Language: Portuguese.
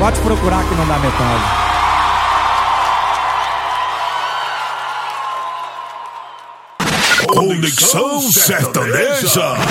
Pode procurar que não dá metade. Conexão Sertaneja.